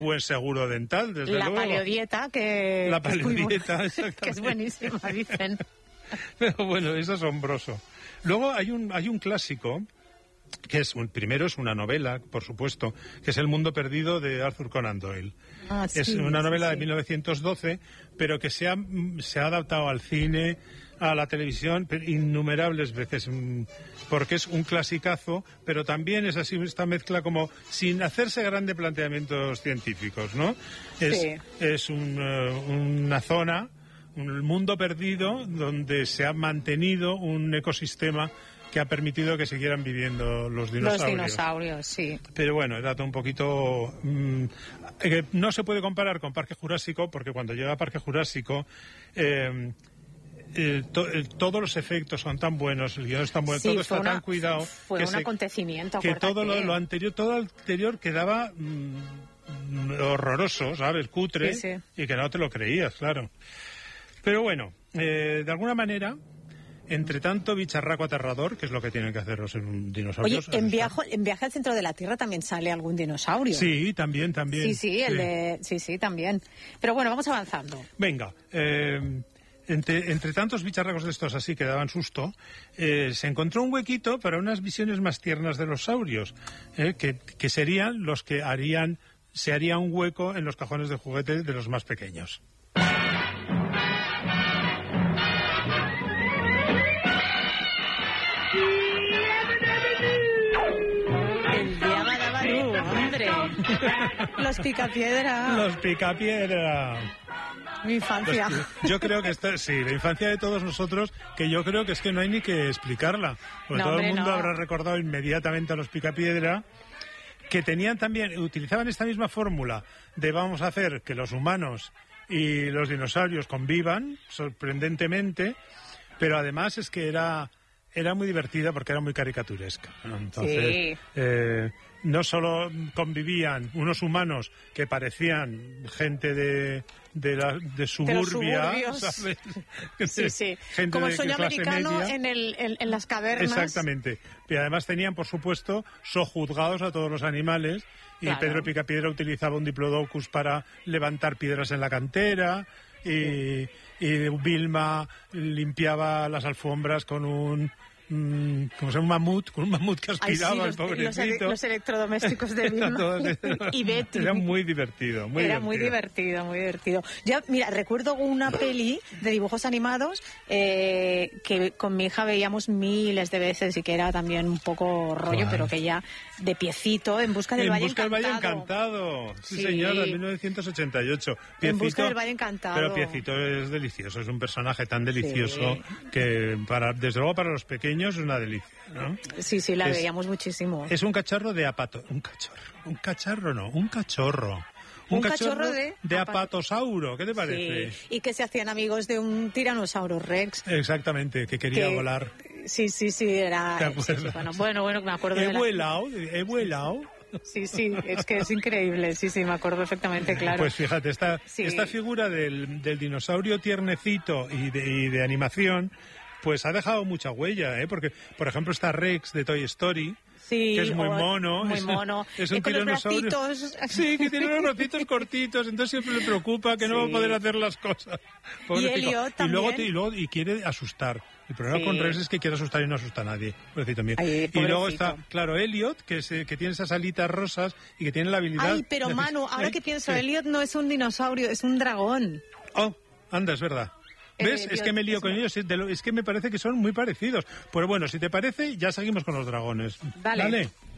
buen seguro dental, desde luego. La paleodieta, exactamente. Que es buenísima, dicen. Pero bueno, es asombroso. Luego hay un clásico, que primero es una novela, por supuesto, que es El mundo perdido de Arthur Conan Doyle. Es una novela de 1912, pero que se ha adaptado al cine, a la televisión, innumerables veces, porque es un clasicazo, pero también es así esta mezcla como sin hacerse grandes planteamientos científicos, ¿no? Es una zona, un mundo perdido, donde se ha mantenido un ecosistema que ha permitido que siguieran viviendo los dinosaurios. Los dinosaurios, sí. Pero bueno, era todo un poquito... no se puede comparar con Parque Jurásico, porque cuando llega a Parque Jurásico... todos los efectos son tan buenos, el guión es tan bueno, todo está tan cuidado. Fue un acontecimiento, que todo lo anterior quedaba horroroso, ¿sabes? Cutre, y que no te lo creías, claro. Pero bueno, de alguna manera, entre tanto bicharraco aterrador, que es lo que tienen que hacer los dinosaurios. Oye, en Viaje al centro de la Tierra también sale algún dinosaurio. Sí, también. Sí, también. Pero bueno, vamos avanzando. Venga, entre tantos bicharracos de estos así que daban susto, se encontró un huequito para unas visiones más tiernas de los saurios, que serían los que se haría un hueco en los cajones de juguete de los más pequeños. Los Picapiedra. Los Picapiedra. Mi infancia. Yo creo que la infancia de todos nosotros, que yo creo que es que no hay ni que explicarla. Porque todo el mundo habrá recordado inmediatamente a los Picapiedra, que utilizaban esta misma fórmula de vamos a hacer que los humanos y los dinosaurios convivan, sorprendentemente, pero además es que era muy divertida porque era muy caricaturesca, ¿no? Entonces, no solo convivían unos humanos que parecían gente de suburbia, ¿sabes? Sí. Gente como el sueño americano media. en las cavernas. Exactamente. Y además tenían, por supuesto, sojuzgados a todos los animales. Y claro. Pedro Picapiedra utilizaba un diplodocus para levantar piedras en la cantera. Y Vilma limpiaba las alfombras con un mamut que aspiraba al pobrecito. Los electrodomésticos de Vilma y Betty. Era muy divertido, muy divertido. Yo, mira, recuerdo una peli de dibujos animados que con mi hija veíamos miles de veces y que era también un poco rollo, pero que ya de piecito, En busca del Valle Encantado. Sí, señora, 1988. En busca del Valle Encantado. Pero Piecito es delicioso, es un personaje tan delicioso que desde luego para los pequeños es una delicia, ¿no? Sí, la veíamos muchísimo. Es un cachorro de Un cachorro de apatosauro, ¿qué te parece? Sí, y que se hacían amigos de un tiranosaurio rex. Exactamente, que quería volar. Sí, era... ¿Te acuerdas? Bueno, me acuerdo He vuelado. Sí, es que es increíble, sí, me acuerdo perfectamente, claro. Pues fíjate, esta figura del dinosaurio tiernecito y de animación, pues ha dejado mucha huella, porque, por ejemplo, está Rex de Toy Story, que es muy mono. Es un tiranosaurio. Sí, que tiene unos bracitos cortitos, entonces siempre le preocupa que no va a poder hacer las cosas. Y Elliot también. Y quiere asustar. El problema con Rex es que quiere asustar y no asusta a nadie. Pobrecito mío. Y luego está, claro, Elliot, que tiene esas alitas rosas y que tiene la habilidad... Ay, pero Manu, ahora que pienso, Elliot no es un dinosaurio, es un dragón. Oh, anda, es verdad. ¿Ves? Es que me lío con ellos. Es que me parece que son muy parecidos. Pues bueno, si te parece, ya seguimos con los dragones. Dale.